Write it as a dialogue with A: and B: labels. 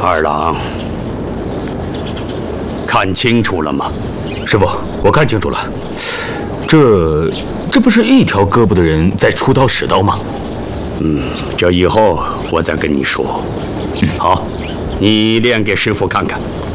A: 二郎，看清楚了吗？
B: 师傅，我看清楚了，这不是一条胳膊的人在出刀使刀吗？
A: 这以后我再跟你说。好，你练给师傅看看。